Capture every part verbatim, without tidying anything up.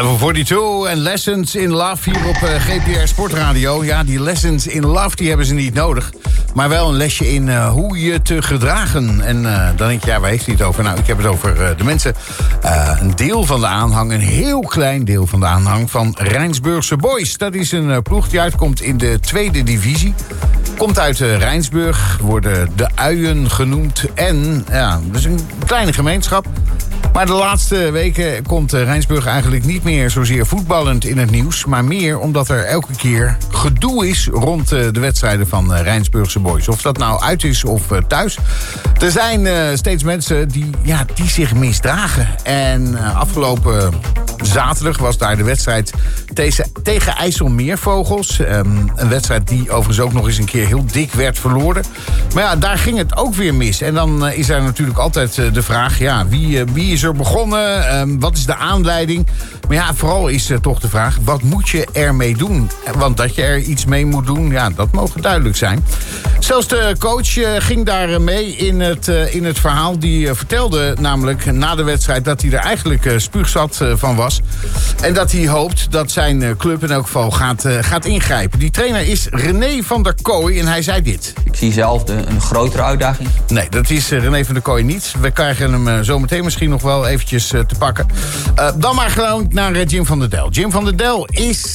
Level forty-two en Lessons in Love hier op uh, G P R Sportradio. Ja, die Lessons in Love die hebben ze niet nodig. Maar wel een lesje in uh, hoe je te gedragen. En uh, dan denk je, ja, waar heeft hij het over? Nou, ik heb het over uh, de mensen. Uh, een deel van de aanhang, een heel klein deel van de aanhang van Rijnsburgse Boys. Dat is een uh, ploeg die uitkomt in de tweede divisie. Komt uit uh, Rijnsburg, worden de Uien genoemd. En ja, dat is een kleine gemeenschap. Maar de laatste weken komt uh, Rijnsburg eigenlijk niet meer zozeer voetballend in het nieuws. Maar meer omdat er elke keer gedoe is rond uh, de wedstrijden van uh, Rijnsburgse Boys. Of dat nou uit is of uh, thuis. Er zijn uh, steeds mensen die, ja, die zich misdragen. En uh, afgelopen zaterdag was daar de wedstrijd tegen, tegen IJsselmeervogels. Um, een wedstrijd die overigens ook nog eens een keer heel dik werd verloren. Maar ja, daar ging het ook weer mis. En dan uh, is er natuurlijk altijd uh, de vraag, ja, wie, uh, wie is er begonnen? Um, wat is de aanleiding? Maar ja, vooral is uh, toch de vraag, wat moet je ermee doen? Want dat je er iets mee moet doen, ja, dat mogen duidelijk zijn. Zelfs de coach uh, ging daar uh, mee in het, uh, in het verhaal. Die uh, vertelde namelijk na de wedstrijd dat hij er eigenlijk uh, spuugzat uh, van was. En dat hij hoopt dat zijn uh, club in elk geval gaat, uh, gaat ingrijpen. Die trainer is René van der Kooi en hij zei dit. Ik zie zelf de, een grotere uitdaging. Nee, dat is uh, René van der Kooi niet. We krijgen hem uh, zometeen misschien nog wel eventjes uh, te pakken. Uh, dan maar gewoon naar uh, Jim van der Del. Jim van der Del is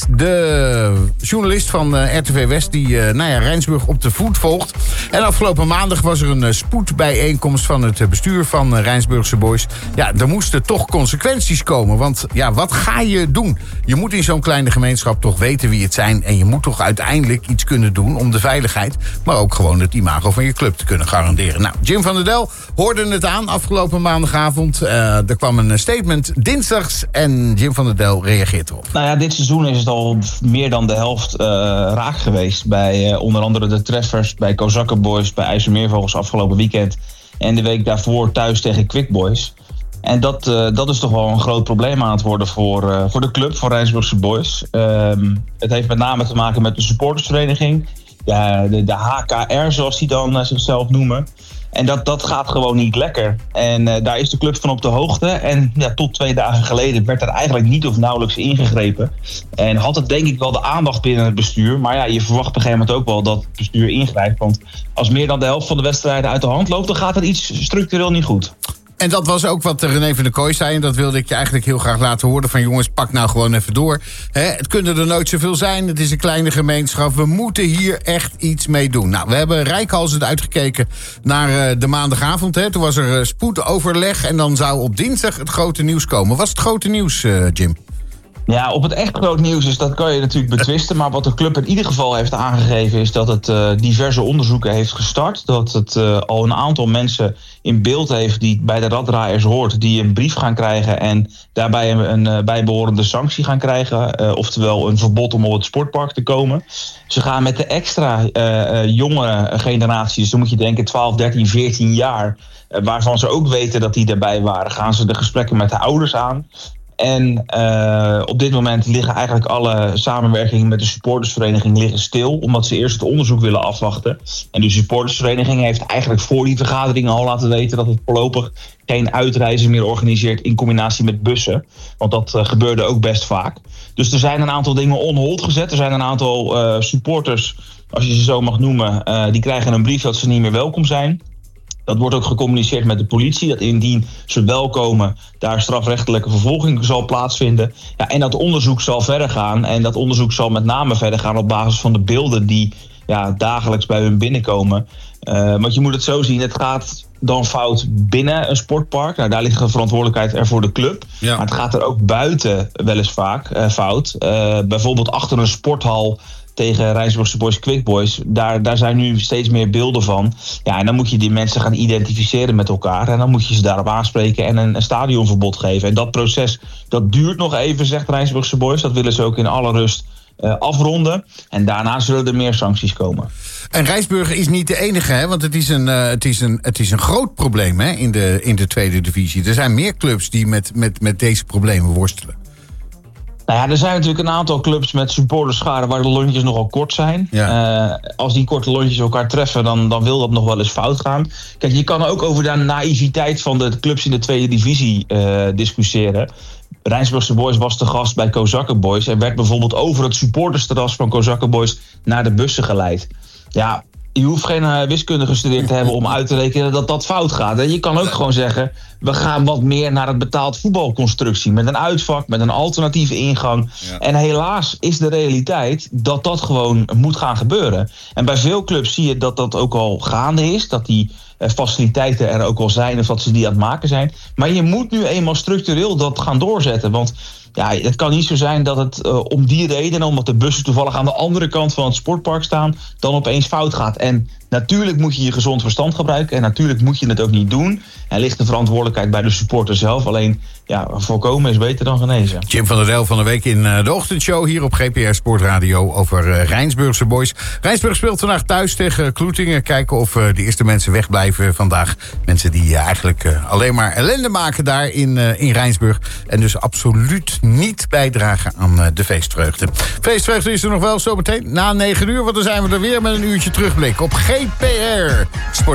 de journalist van uh, R T V West die uh, nou ja, Rijnsburg op de voet volgt. En afgelopen maandag was er een uh, spoedbijeenkomst van het uh, bestuur van uh, Rijnsburgse Boys. Ja, er moesten toch consequenties komen. Want ja, wat ga je doen? Je moet in zo'n kleine gemeenschap toch weten wie het zijn. En je moet toch uiteindelijk iets kunnen doen om de veiligheid, maar ook gewoon het imago van je club te kunnen garanderen. Nou, Jim van der Del hoorde het aan afgelopen maandagavond. Uh, er kwam een statement dinsdags en Jim van der Del reageert erop. Nou ja, dit seizoen is het al meer dan de helft uh, raak geweest. Bij uh, onder andere de treffers, bij Kozakkenboys, bij IJsselmeervogels afgelopen weekend. En de week daarvoor thuis tegen Quick Boys. En dat, uh, dat is toch wel een groot probleem aan het worden voor, uh, voor de club, voor Rijnsburgse Boys. Um, het heeft met name te maken met de supportersvereniging. Ja, de, de H K R, zoals die dan uh, zichzelf noemen. En dat, dat gaat gewoon niet lekker. En uh, daar is de club van op de hoogte. En ja, tot twee dagen geleden werd er eigenlijk niet of nauwelijks ingegrepen. En had het denk ik wel de aandacht binnen het bestuur. Maar ja, je verwacht op een gegeven moment ook wel dat het bestuur ingrijpt. Want als meer dan de helft van de wedstrijden uit de hand loopt, dan gaat er iets structureel niet goed. En dat was ook wat René van der Kooi zei. En dat wilde ik je eigenlijk heel graag laten horen. Van jongens, pak nou gewoon even door. He, het kunnen er nooit zoveel zijn. Het is een kleine gemeenschap. We moeten hier echt iets mee doen. Nou, we hebben reikhalzend uitgekeken naar uh, de maandagavond. He. Toen was er uh, spoedoverleg. En dan zou op dinsdag het grote nieuws komen. Wat is het grote nieuws, uh, Jim? Ja, op het echt groot nieuws is, dat kan je natuurlijk betwisten. Maar wat de club in ieder geval heeft aangegeven is dat het uh, diverse onderzoeken heeft gestart. Dat het uh, al een aantal mensen in beeld heeft die bij de raddraaiers hoort. Die een brief gaan krijgen en daarbij een, een uh, bijbehorende sanctie gaan krijgen. Uh, oftewel een verbod om op het sportpark te komen. Ze gaan met de extra uh, uh, jongere generatie, dus dan moet je denken twaalf, dertien, veertien jaar. Uh, waarvan ze ook weten dat die daarbij waren. Gaan ze de gesprekken met de ouders aan. En uh, op dit moment liggen eigenlijk alle samenwerkingen met de supportersvereniging liggen stil. Omdat ze eerst het onderzoek willen afwachten. En de supportersvereniging heeft eigenlijk voor die vergadering al laten weten dat het voorlopig geen uitreizen meer organiseert in combinatie met bussen. Want dat uh, gebeurde ook best vaak. Dus er zijn een aantal dingen on hold gezet. Er zijn een aantal uh, supporters, als je ze zo mag noemen, uh, die krijgen een brief dat ze niet meer welkom zijn. Dat wordt ook gecommuniceerd met de politie. Dat indien ze wel komen, daar strafrechtelijke vervolging zal plaatsvinden. Ja, en dat onderzoek zal verder gaan. En dat onderzoek zal met name verder gaan op basis van de beelden die ja, dagelijks bij hun binnenkomen. Uh, want je moet het zo zien, het gaat dan fout binnen een sportpark. Nou, daar ligt de verantwoordelijkheid er voor de club. Ja. Maar het gaat er ook buiten wel eens vaak uh, fout. Uh, bijvoorbeeld achter een sporthal tegen Rijnsburgse Boys, Quick Boys. Daar, daar zijn nu steeds meer beelden van. Ja, en dan moet je die mensen gaan identificeren met elkaar. En dan moet je ze daarop aanspreken en een, een stadionverbod geven. En dat proces, dat duurt nog even, zegt Rijnsburgse Boys. Dat willen ze ook in alle rust uh, afronden. En daarna zullen er meer sancties komen. En Rijnsburg is niet de enige, hè? Want het is een, uh, het is een, het is een groot probleem, hè? In de, in de tweede divisie. Er zijn meer clubs die met, met, met deze problemen worstelen. Nou ja, er zijn natuurlijk een aantal clubs met supporterscharen waar de lontjes nogal kort zijn. Ja. Uh, als die korte lontjes elkaar treffen, dan, dan wil dat nog wel eens fout gaan. Kijk, je kan ook over de naïviteit van de clubs in de tweede divisie uh, discussiëren. Rijnsburgse Boys was te gast bij Kozakken Boys en werd bijvoorbeeld over het supportersterras van Kozakken Boys naar de bussen geleid. Ja, je hoeft geen uh, wiskunde gestudeerd te hebben om uit te rekenen dat dat fout gaat. En je kan ook gewoon zeggen, we gaan wat meer naar het betaald voetbalconstructie. Met een uitvak, met een alternatieve ingang. Ja. En helaas is de realiteit dat dat gewoon moet gaan gebeuren. En bij veel clubs zie je dat dat ook al gaande is. Dat die uh, faciliteiten er ook al zijn of dat ze die aan het maken zijn. Maar je moet nu eenmaal structureel dat gaan doorzetten. Want ja, het kan niet zo zijn dat het uh, om die reden, omdat de bussen toevallig aan de andere kant van het sportpark staan, dan opeens fout gaat. En natuurlijk moet je je gezond verstand gebruiken en natuurlijk moet je het ook niet doen. En ligt de verantwoordelijkheid bij de supporter zelf. Alleen, ja, voorkomen is beter dan genezen. Jim van der Del van de week in uh, de ochtendshow hier op G P R Sportradio over uh, Rijnsburgse Boys. Rijnsburg speelt vandaag thuis tegen Kloetingen. Kijken of uh, de eerste mensen wegblijven vandaag. Mensen die uh, eigenlijk uh, alleen maar ellende maken daar in, uh, in Rijnsburg. En dus absoluut niet bijdragen aan uh, de feestvreugde. Feestvreugde is er nog wel zometeen na negen uur. Want dan zijn we er weer met een uurtje terugblik op G P R Sport.